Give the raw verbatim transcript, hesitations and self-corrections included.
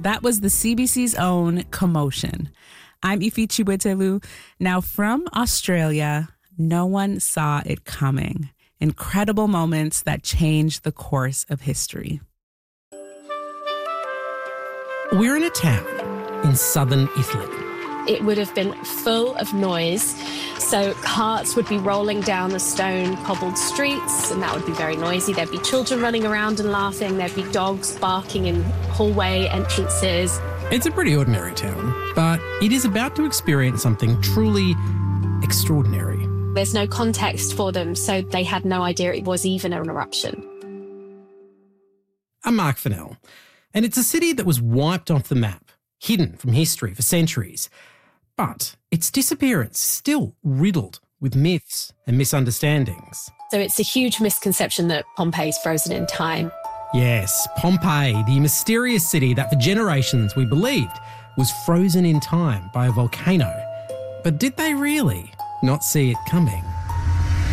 that was the C B C's own Commotion. I'm Ifi Chiwetelu. Now from Australia, no one saw it coming. Incredible moments that changed the course of history. We're in a town in southern Italy. It would have been full of noise. So carts would be rolling down the stone cobbled streets, and that would be very noisy. There'd be children running around and laughing. There'd be dogs barking in hallway entrances. It's a pretty ordinary town, but it is about to experience something truly extraordinary. There's no context for them, so they had no idea it was even an eruption. I'm Mark Fennell, and it's a city that was wiped off the map, hidden from history for centuries. But its disappearance is still riddled with myths and misunderstandings. So it's a huge misconception that Pompeii's frozen in time. Yes, Pompeii, the mysterious city that for generations we believed was frozen in time by a volcano. But did they really not see it coming?